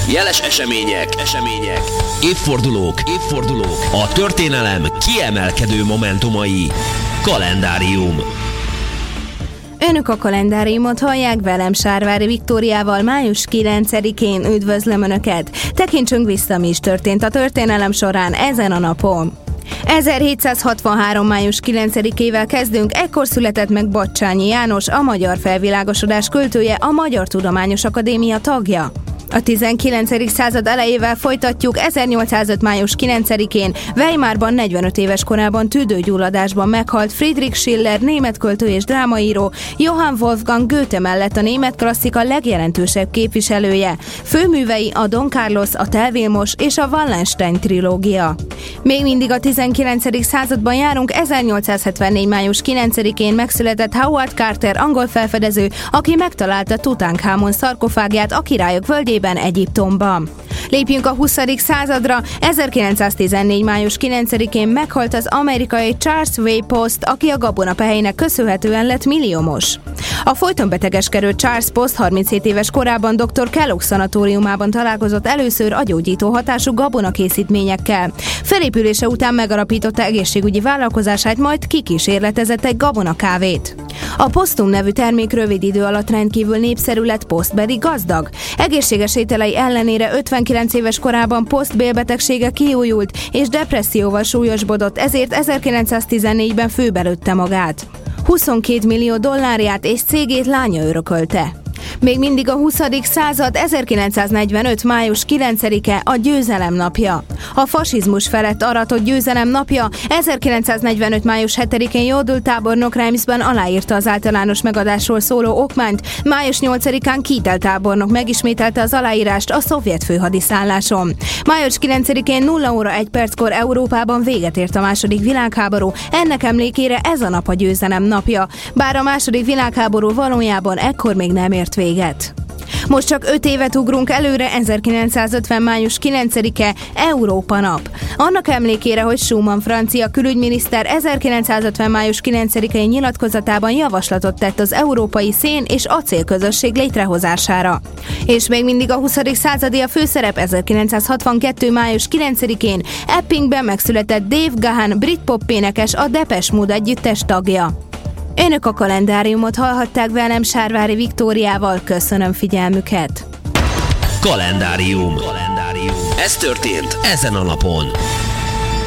Jeles események, évfordulók, a történelem kiemelkedő momentumai. Kalendárium. Önök a kalendáriumot hallják, velem Sárvári Viktóriával május 9-én. Üdvözlöm Önöket! Tekintsünk vissza, mi is történt a történelem során ezen a napon. 1763. május 9-ével kezdünk, ekkor született meg Batthyány János, a magyar felvilágosodás költője, a Magyar Tudományos Akadémia tagja. A 19. század elejével folytatjuk. 1805. május 9-én Weimarban 45 éves korában tüdőgyulladásban meghalt Friedrich Schiller, német költő és drámaíró, Johann Wolfgang Goethe mellett a német klasszika legjelentősebb képviselője. Főművei a Don Carlos, a Tell Vilmos és a Wallenstein trilógia. Még mindig a 19. században járunk. 1874. május 9-én megszületett Howard Carter, angol felfedező, aki megtalálta Tutankamon szarkofágját a Királyok völgyében, Egyiptomban. Lépjünk a 20. századra. 1914. május 9-én meghalt az amerikai Charles W. Post, aki a gabonapehelynek köszönhetően lett milliómos. A folyton betegeskedő Charles Post 37 éves korában dr. Kellogg szanatóriumában találkozott először a gyógyító hatású gabonakészítményekkel. Felépülése után megalapította egészségügyi vállalkozását, majd kikísérletezett egy gabonakávét. A Postum nevű termék rövid idő alatt rendkívül népszerű lett, Post pedig gazdag. Egészséges ételei ellenére 59 éves korában Post bélbetegsége kiújult és depresszióval súlyosbodott, ezért 1914-ben főbe lőtte magát. 22 millió dollárját és cégét lánya örökölte. Még mindig a 20. század. 1945. május 9-e a győzelem napja. A fasizmus felett aratott győzelem napja. 1945. május 7-én Jodl tábornok Reimsben aláírta az általános megadásról szóló okmányt. Május 8-án Kittel tábornok megismételte az aláírást a szovjet főhadiszálláson. Május 9-én 0 óra 1 perckor Európában véget ért a második világháború. Ennek emlékére ez a nap a győzelem napja. Bár a második világháború valójában ekkor még nem ért véget. Most csak 5 évet ugrunk előre. 1950. május 9-e Európa nap. Annak emlékére, hogy Schumann francia külügyminiszter 1950. május 9-i nyilatkozatában javaslatot tett az európai szén- és acélközösség létrehozására. És még mindig a 20. századi a főszerep. 1962. május 9-én Eppingben megszületett Dave Gahan, brit pop énekes, a Depeche Mode együttes tagja. Önök a kalendáriumot hallhatták, velem Sárvári Viktóriával. Köszönöm figyelmüket! Kalendárium. Ez történt ezen a napon.